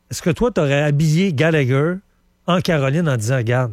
est-ce que toi, tu aurais habillé Gallagher en Caroline en disant, regarde,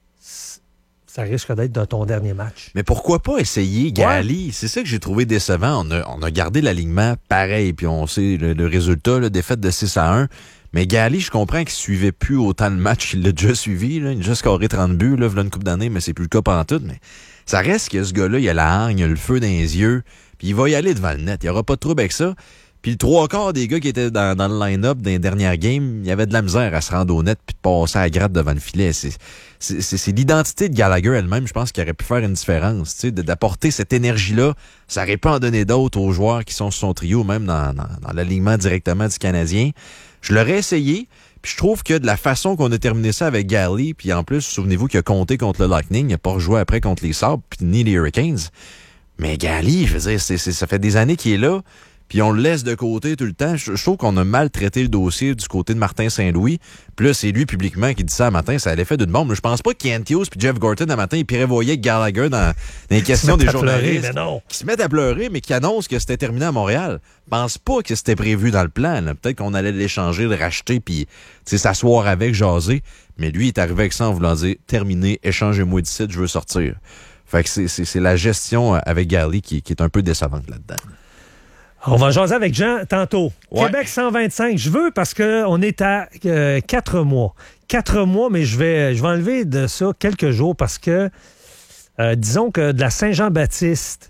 ça risque d'être dans ton dernier match? Mais pourquoi pas essayer Gali? Ouais. C'est ça que j'ai trouvé décevant. On a gardé l'alignement pareil, puis on sait le résultat, la défaite de 6-1. Mais Gali, je comprends qu'il suivait plus autant de matchs qu'il l'a déjà suivi. Là. Il a déjà scoré 30 buts, là, voilà une couple d'années, mais c'est plus le cas pantoute. Mais ça reste que ce gars-là, il a la hargne, il a le feu dans les yeux, puis il va y aller devant le net. Il n'y aura pas de trouble avec ça. Puis le 3/4 des gars qui étaient dans le line-up dans les dernières games, il y avait de la misère à se rendre au net puis de passer à la gratte devant le filet. C'est l'identité de Gallagher elle-même, je pense, qui aurait pu faire une différence. Tu sais, d'apporter cette énergie-là, ça aurait pu en donner d'autres aux joueurs qui sont sur son trio, même dans l'alignement directement du Canadien. Je l'aurais essayé, puis je trouve que de la façon qu'on a terminé ça avec Gally, puis en plus, souvenez-vous qu'il a compté contre le Lightning, il n'a pas rejoué après contre les Sabres, puis ni les Hurricanes. Mais Gally, je veux dire, ça fait des années qu'il est là, puis on le laisse de côté tout le temps. Je trouve qu'on a mal traité le dossier du côté de Martin Saint-Louis. Puis là, c'est lui publiquement qui dit ça un matin, ça a l'effet d'une bombe. Je pense pas Kent Hughes puis Jeff Gorton un matin, ils prévoyaient Gallagher dans les questions des journalistes. Qui se mettent à pleurer, mais qui annoncent que c'était terminé à Montréal. Je pense pas que c'était prévu dans le plan. Là. Peut-être qu'on allait l'échanger, le racheter, puis s'asseoir avec, jaser. Mais lui, il est arrivé avec ça en voulant dire « Terminé, échangez-moi d'ici, je veux sortir ». Fait que c'est la gestion avec Gally qui est un peu décevante là-dedans. On va jaser avec Jean tantôt. Ouais. Québec 125, je veux parce qu'on est à 4 mois. 4 mois, mais je vais enlever de ça quelques jours parce que, disons que de la Saint-Jean-Baptiste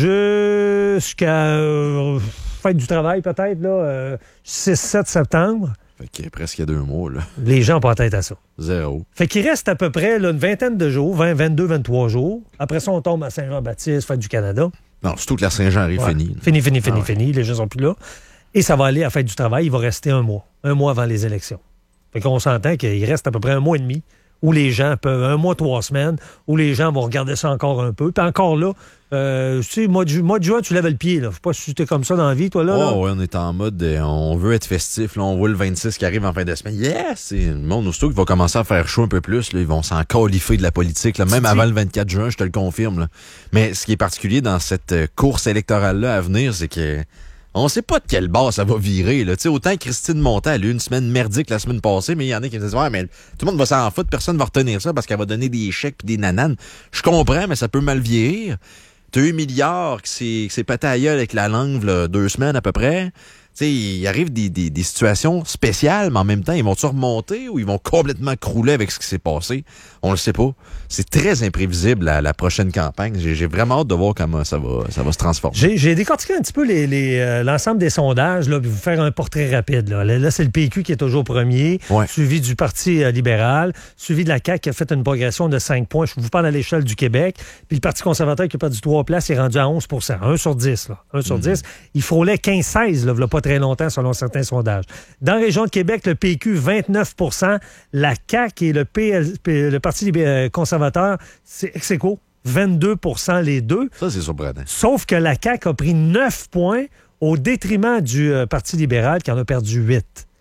jusqu'à fête du travail peut-être, là, 6-7 septembre. Fait que presque 2 mois, là. Les gens n'ont pas tête à ça. 0. Fait qu'il reste à peu près là, une vingtaine de jours, 20, 22, 23 jours. Après ça, on tombe à Saint-Jean-Baptiste, fête du Canada. Non, surtout que la Saint-Jean arrive fini. Fini. Les gens sont plus là. Et ça va aller à fête du travail. Il va rester 1 mois. 1 mois avant les élections. Fait qu'on s'entend qu'il reste à peu près 1 mois et demi où les gens peuvent, 1 mois, 3 semaines, où les gens vont regarder ça encore un peu. Puis encore là, tu sais, mois de juin, tu lèves le pied. Là. Je sais pas si t'es comme ça dans la vie, toi, là. Oh, ouais, on est en mode, on veut être festif. Là, on voit le 26 qui arrive en fin de semaine. Yes! Le monde, aussitôt qu'il va commencer à faire chaud un peu plus, là, ils vont s'en califer de la politique. Là, même avant le 24 juin, je te le confirme. Là. Mais ce qui est particulier dans cette course électorale-là à venir, c'est que on sait pas de quel bord ça va virer. Là. Autant Christine Montant, elle a eu une semaine merdique la semaine passée, mais il y en a qui me disent « Ouais, mais tout le monde va s'en foutre, personne va retenir ça parce qu'elle va donner des chèques pis des nananes. » Je comprends, mais ça peut mal vieillir. T'as eu Milliard qui s'est pété à gueule avec la langue là, 2 semaines à peu près. T'sais, il arrive des situations spéciales, mais en même temps, ils vont-tu remonter ou ils vont complètement crouler avec ce qui s'est passé? On le sait pas. C'est très imprévisible la prochaine campagne. J'ai vraiment hâte de voir comment ça va se transformer. J'ai décortiqué un petit peu l'ensemble des sondages, là, puis vous faire un portrait rapide. Là, c'est le PQ qui est toujours premier, suivi du Parti libéral, suivi de la CAQ qui a fait une progression de 5 points. Je vous parle à l'échelle du Québec. Puis le Parti conservateur qui a perdu 3 places est rendu à 11 %. 1 sur 10. Là. 1 sur 10. Il frôlait 15-16, là, pas très longtemps, selon certains sondages. Dans la région de Québec, le PQ, 29 %. La CAQ et le Parti conservateur, c'est ex aequo, 22 % les deux. Ça, c'est surprenant. Sauf que la CAQ a pris 9 points au détriment du Parti libéral qui en a perdu 8.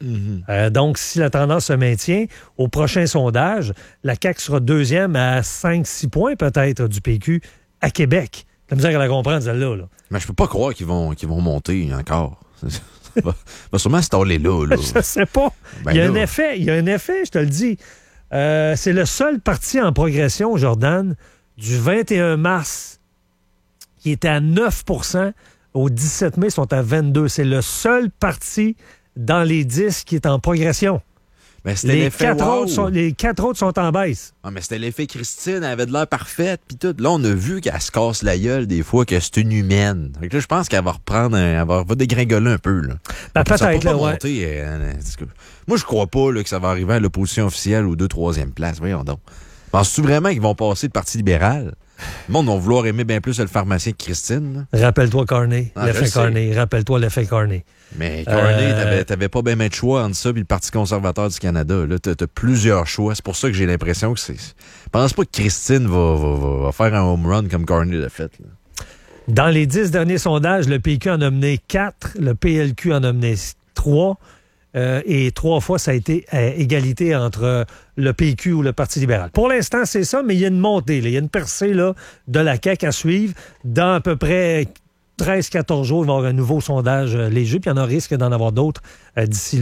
Donc, si la tendance se maintient, au prochain sondage, la CAQ sera deuxième à 5-6 points peut-être du PQ à Québec. La misère à la comprendre, celle-là. Là. Mais je peux pas croire qu'ils vont monter encore. Va sûrement se taler là. Je sais pas. Il y a un effet, je te le dis. C'est le seul parti en progression, Jordan, du 21 mars, qui était à 9 %. Au 17 mai, ils sont à 22 %. C'est le seul parti dans les 10 qui est en progression. Mais c'était les 4 autres sont en baisse. Ah, mais c'était l'effet Christine, elle avait de l'air parfaite, puis tout. Là, on a vu qu'elle se casse la gueule des fois, que c'est une humaine. Fait que là, je pense qu'elle va reprendre, elle va dégringoler un peu. Là. Peut-être, là, monter, moi, je crois pas là, que ça va arriver à l'opposition officielle ou 2e, 3e place. Voyons donc. Penses-tu vraiment qu'ils vont passer le Parti libéral? Le monde va vouloir aimer bien plus le pharmacien que Christine. Là. Rappelle-toi Carney, l'effet Carney. Rappelle-toi l'effet Carney. Mais Carney, t'avais pas bien de choix entre ça et le Parti conservateur du Canada. Là, t'as plusieurs choix. C'est pour ça que j'ai l'impression que c'est... Je pense pas que Christine va faire un home run comme Carney l'a fait. Là. Dans les 10 derniers sondages, le PQ en a mené 4, le PLQ en a mené 3. Et 3 fois, ça a été à égalité entre le PQ ou le Parti libéral. Pour l'instant, c'est ça, mais il y a une montée. Là. Il y a une percée là, de la CAQ à suivre. Dans à peu près 13-14 jours, il va y avoir un nouveau sondage léger, puis il y en a risque d'en avoir d'autres d'ici là.